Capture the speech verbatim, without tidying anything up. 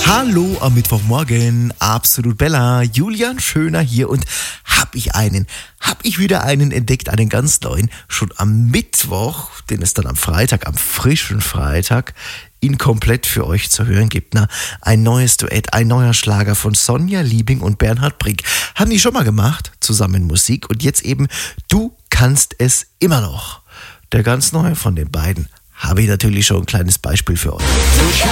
Hallo am Mittwochmorgen, absolut Bella, Julian Schöner hier und hab ich einen, hab ich wieder einen entdeckt, einen ganz neuen, schon am Mittwoch, den es dann am Freitag, am frischen Freitag, ihn komplett für euch zu hören gibt. Na, ein neues Duett, ein neuer Schlager von Sonja Liebing und Bernhard Brink. Haben die schon mal gemacht, zusammen Musik und jetzt eben Du kannst es immer noch. Der ganz neue von den beiden habe ich natürlich schon ein kleines Beispiel für euch. Du